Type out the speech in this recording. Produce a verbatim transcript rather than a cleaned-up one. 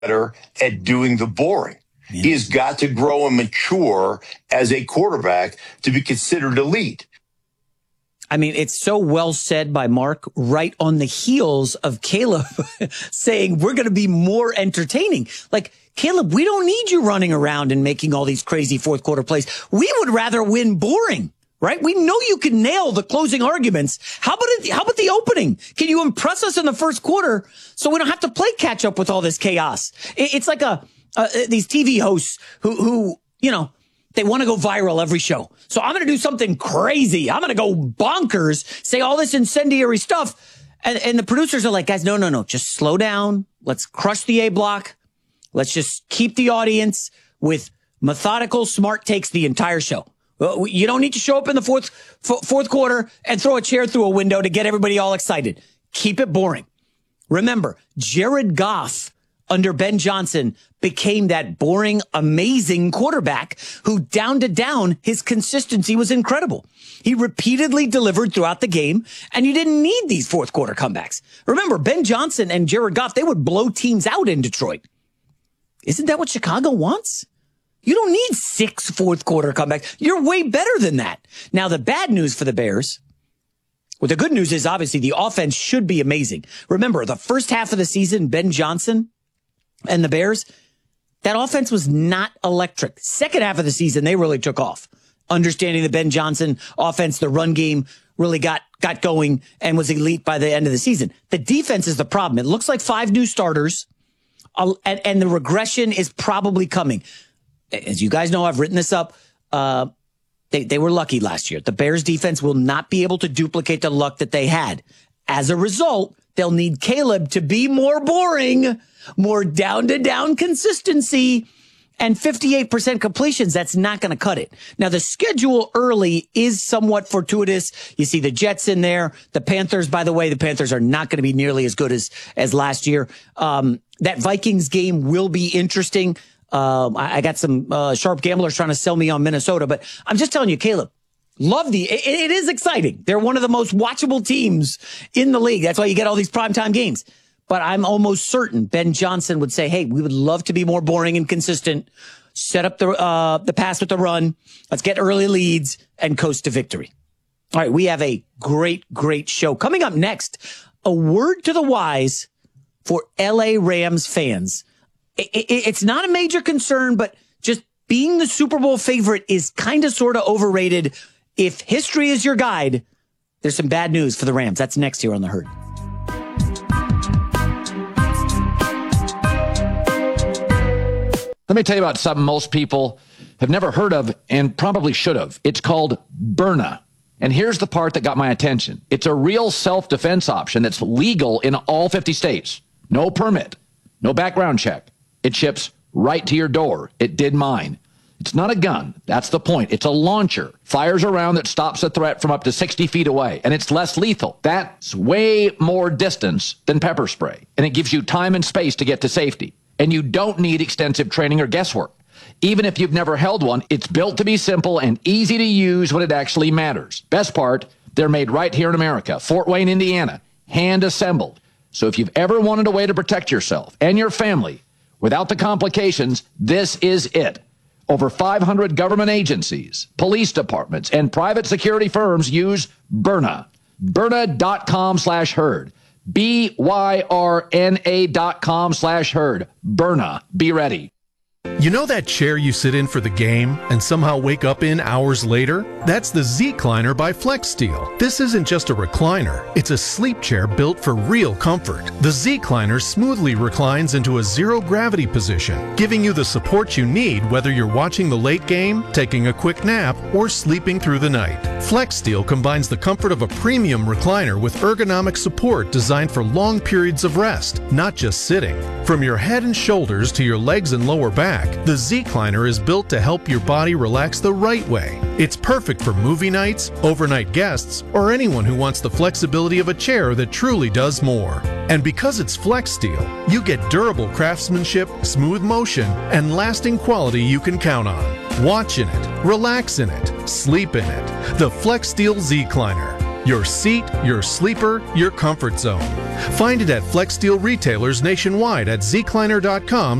better at doing the boring. Yeah. He has got to grow and mature as a quarterback to be considered elite. I mean, it's so well said by Mark, right on the heels of Caleb saying we're going to be more entertaining. Like, Caleb, we don't need you running around and making all these crazy fourth quarter plays. We would rather win boring, right? We know you can nail the closing arguments. How about it, how about the opening? Can you impress us in the first quarter so we don't have to play catch up with all this chaos? It's like a, uh, these T V hosts who, who, you know, they want to go viral every show. So I'm going to do something crazy. I'm going to go bonkers, say all this incendiary stuff. And, and the producers are like, guys, no, no, no, just slow down. Let's crush the A block. Let's just keep the audience with methodical, smart takes the entire show. You don't need to show up in the fourth, f- fourth quarter and throw a chair through a window to get everybody all excited. Keep it boring. Remember, Jared Goff under Ben Johnson became that boring, amazing quarterback who down to down, his consistency was incredible. He repeatedly delivered throughout the game, and you didn't need these fourth quarter comebacks. Remember, Ben Johnson and Jared Goff, they would blow teams out in Detroit. Isn't that what Chicago wants? You don't need six fourth quarter comebacks. You're way better than that. Now, the bad news for the Bears, well, the good news is obviously the offense should be amazing. Remember, the first half of the season, Ben Johnson and the Bears, that offense was not electric. Second half of the season, they really took off. Understanding the Ben Johnson offense, the run game really got, got going and was elite by the end of the season. The defense is the problem. It looks like five new starters, uh, and, and the regression is probably coming. As you guys know, I've written this up. Uh, they, they were lucky last year. The Bears defense will not be able to duplicate the luck that they had. As a result, they'll need Caleb to be more boring, more down-to-down consistency, and fifty-eight percent completions. That's not going to cut it. Now, the schedule early is somewhat fortuitous. You see the Jets in there. The Panthers, by the way, the Panthers are not going to be nearly as good as, as last year. Um, that Vikings game will be interesting. Um, I, I got some uh, sharp gamblers trying to sell me on Minnesota, but I'm just telling you, Caleb, love the, it, it is exciting. They're one of the most watchable teams in the league. That's why you get all these primetime games. But I'm almost certain Ben Johnson would say, hey, we would love to be more boring and consistent. Set up the, uh, the pass with the run. Let's get early leads and coast to victory. All right. We have a great, great show coming up next. A word to the wise for L A Rams fans. It, it, it's not a major concern, but just being the Super Bowl favorite is kind of sort of overrated. If history is your guide, there's some bad news for the Rams. That's next here on The Herd. Let me tell you about something most people have never heard of and probably should have. It's called Byrna. And here's the part that got my attention. It's a real self-defense option that's legal in all fifty states. No permit, no background check. It ships right to your door. It did mine. It's not a gun. That's the point. It's a launcher. Fires a round that stops a threat from up to sixty feet away. And it's less lethal. That's way more distance than pepper spray. And it gives you time and space to get to safety. And you don't need extensive training or guesswork. Even if you've never held one, it's built to be simple and easy to use when it actually matters. Best part, they're made right here in America, Fort Wayne, Indiana, hand assembled. So if you've ever wanted a way to protect yourself and your family without the complications, this is it. Over five hundred government agencies, police departments, and private security firms use Byrna. Byrna.com slash herd. B Y R N A dot com slash herd. Byrna. Be ready. You know that chair you sit in for the game and somehow wake up in hours later? That's the Z-Cliner by FlexSteel. This isn't just a recliner, it's a sleep chair built for real comfort. The Z-Cliner smoothly reclines into a zero-gravity position, giving you the support you need whether you're watching the late game, taking a quick nap, or sleeping through the night. FlexSteel combines the comfort of a premium recliner with ergonomic support designed for long periods of rest, not just sitting. From your head and shoulders to your legs and lower back, the Z-Cliner is built to help your body relax the right way. It's perfect for movie nights, overnight guests, or anyone who wants the flexibility of a chair that truly does more. And because it's FlexSteel, you get durable craftsmanship, smooth motion, and lasting quality you can count on. Watch in it, relax in it, sleep in it. The FlexSteel Z-Cliner. Your seat, your sleeper, your comfort zone. Find it at Flex Steel retailers nationwide at zecliner dot com